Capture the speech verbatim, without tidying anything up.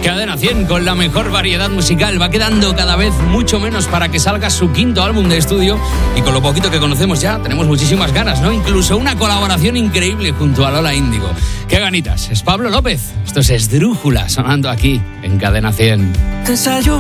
Cadena cien con la mejor variedad musical. Va quedando cada vez mucho menos para que salga su quinto álbum de estudio y con lo poquito que conocemos ya tenemos muchísimas ganas, ¿no? Incluso una colaboración increíble junto a Lola Índigo. ¡Qué ganitas! Es Pablo López. Esto es Esdrújula sonando aquí en Cadena cien.